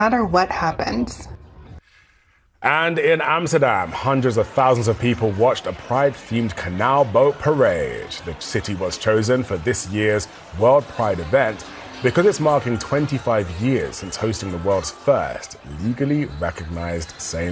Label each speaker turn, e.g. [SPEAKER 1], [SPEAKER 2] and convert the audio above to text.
[SPEAKER 1] matter what happens.
[SPEAKER 2] And in Amsterdam, hundreds of thousands of people watched a Pride-themed canal boat parade. The city was chosen for this year's World Pride event because it's marking 25 years since hosting the world's first legally recognized same